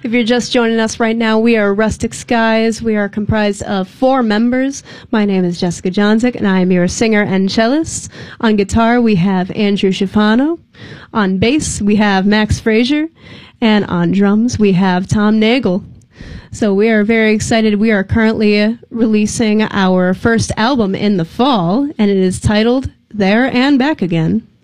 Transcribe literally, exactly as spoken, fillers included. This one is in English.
If you're just joining us right now, we are Rustic Skies. We are comprised of four members. My name is Jessica Johnzik, and I am your singer and cellist. On guitar, we have Andrew Schifano. On bass, we have Max Frazier. And on drums, we have Tom Nagel. So we are very excited. We are currently releasing our first album in the fall, and it is titled There and Back Again.